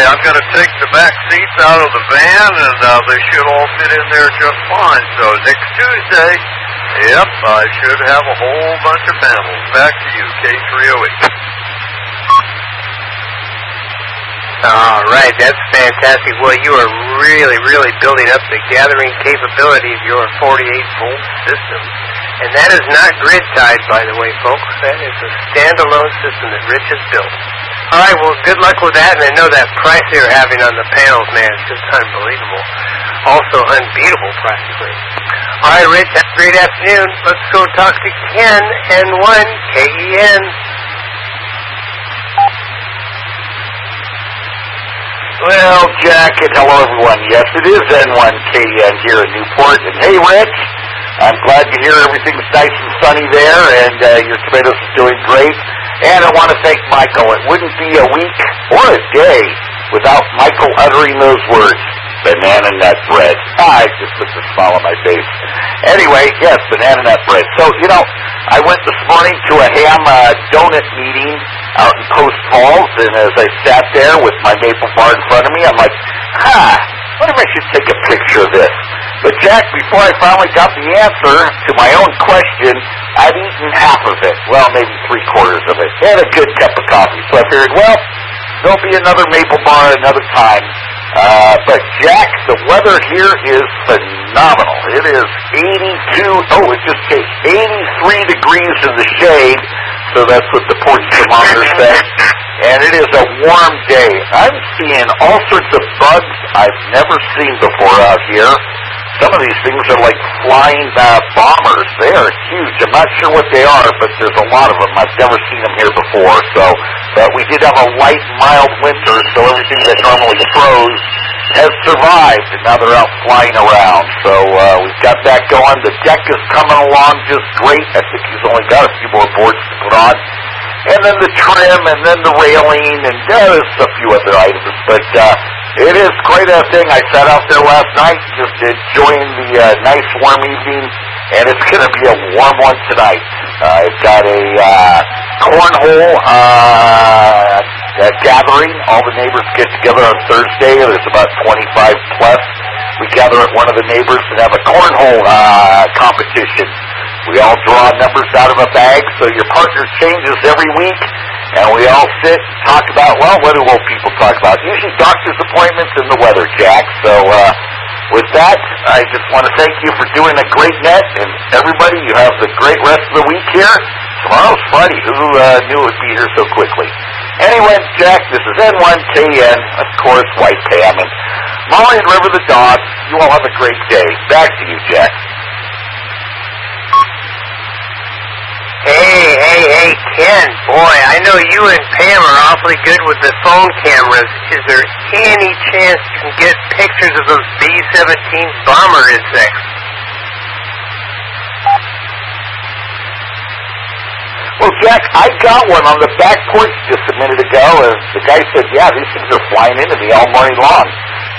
I'm going to take the back seats out of the van, and they should all fit in there just fine. So next Tuesday, yep, I should have a whole bunch of panels. Back to you, K308. All right, that's fantastic. Well, you are really building up the gathering capability of your 48-volt system. And that is not grid-tied, by the way, folks. That is a standalone system that Rich has built. All right, well, good luck with that. And I know that price they're having on the panels, man, is just unbelievable. Also unbeatable, practically. All right, Rich, have a great afternoon. Let's go talk to Ken, N1, KEN. Well, Jack, and hello, everyone. Yes, it is N1KN here in Newport. And hey, Rich, I'm glad to hear everything's nice and sunny there, and your tomatoes are doing great. And I want to thank Michael. It wouldn't be a week or a day without Michael uttering those words, banana nut bread. I just put a smile on my face. Anyway, yes, banana nut bread. So, you know, I went this morning to a ham donut meeting out in Post Falls, and as I sat there with my maple bar in front of me, I'm like, what if I should take a picture of this? But, Jack, before I finally got the answer to my own question, I'd eaten half of it. Well, maybe 3/4 of it. And a good cup of coffee. So I figured, well, there'll be another maple bar another time. But, Jack, the weather here is phenomenal. It is 83 degrees in the shade, so that's what the porch thermometer says. And it is a warm day. I'm seeing all sorts of bugs I've never seen before out here. Some of these things are like flying bombers. They are huge. I'm not sure what they are, but there's a lot of them. I've never seen them here before. But we did have a light, mild winter, so everything that normally froze has survived, and now they're out flying around. So we've got that going. The deck is coming along just great. I think he's only got a few more boards to put on. And then the trim, and then the railing, and there's a few other items. But it is quite a thing. I sat out there last night just enjoying the nice warm evening, and it's going to be a warm one tonight. I've got a cornhole gathering. All the neighbors get together on Thursday. There's about 25 plus. We gather at one of the neighbors and have a cornhole competition. We all draw numbers out of a bag, so your partner changes every week, and we all sit and talk about, well, what do old people talk about? Usually doctor's appointments and the weather, Jack. So with that, I just want to thank you for doing a great net, and everybody, you have the great rest of the week here. Tomorrow's Friday. Who knew it would be here so quickly? Anyway, Jack, this is N1KN, of course, White Pam, and Molly and River the dog. You all have a great day. Back to you, Jack. Hey, Ken, boy, I know you and Pam are awfully good with the phone cameras. Is there any chance you can get pictures of those B-17 bomber insects? Well, Jack, I got one on the back porch just a minute ago, and the guy said, yeah, these things are flying into me all morning long.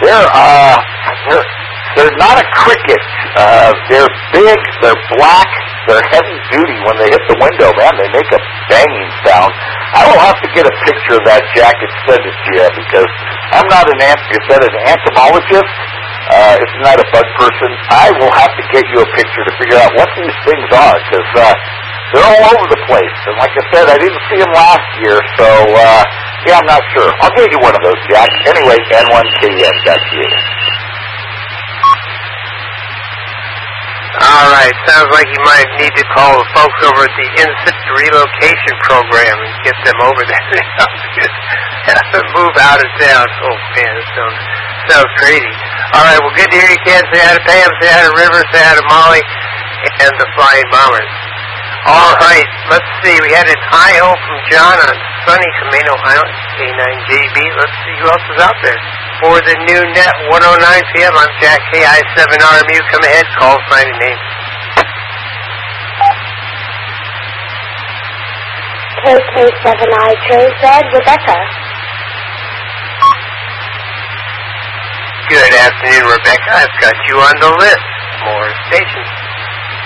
They're not a cricket. They're big, they're black, they're heavy duty when they hit the window, man. They make a banging sound. I will have to get a picture of that, Jack, and send it to you, because I'm not an entomologist. If you're not a bug person, I will have to get you a picture to figure out what these things are, because they're all over the place. And like I said, I didn't see them last year, so yeah, I'm not sure. I'll get you one of those, Jack. Anyway, N1KN, back to you. All right, sounds like you might need to call the folks over at the Insect Relocation Program and get them over there to help you have them move out of town. Oh, man, that sounds crazy. All right, well, good to hear you, Ken. Say hi to Pam, say hi to River, say hi to Molly, and the Flying Bombers. All right, let's see. We had an hi-ho from John on sunny Camino Island, K9JB. Let's see who else is out there. For the new net, 1:09 p.m., I'm Jack KI7RMU. Come ahead, call, sign, and name. KK7I Train said, Rebecca. Good afternoon, Rebecca. I've got you on the list. More stations.